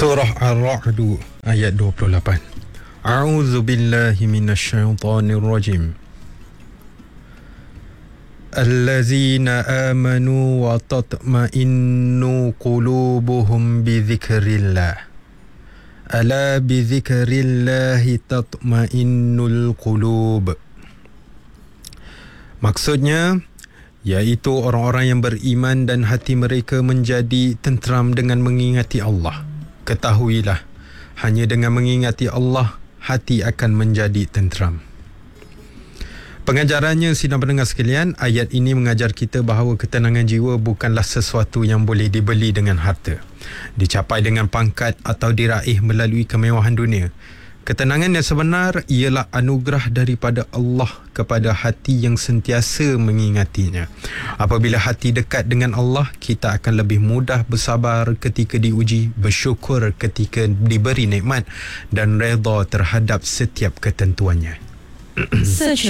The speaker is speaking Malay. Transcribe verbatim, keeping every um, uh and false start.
Surah Ar-Ra'd ayat dua puluh lapan. A'udzu billahi minasyaitonir rajim. Allazina amanu wa tatma'innu qulubuhum bi dzikrillah. Ala bi dzikrillahi tatma'innul qulub. Maksudnya, iaitu orang-orang yang beriman dan hati mereka menjadi tenteram dengan mengingati Allah. Ketahuilah, hanya dengan mengingati Allah, hati akan menjadi tenteram. Pengajarannya, sidang pendengar sekalian, ayat ini mengajar kita bahawa ketenangan jiwa bukanlah sesuatu yang boleh dibeli dengan harta, dicapai dengan pangkat atau diraih melalui kemewahan dunia. Ketenangan yang sebenar ialah anugerah daripada Allah kepada hati yang sentiasa mengingatinya. Apabila hati dekat dengan Allah, kita akan lebih mudah bersabar ketika diuji, bersyukur ketika diberi nikmat dan redha terhadap setiap ketentuannya. Search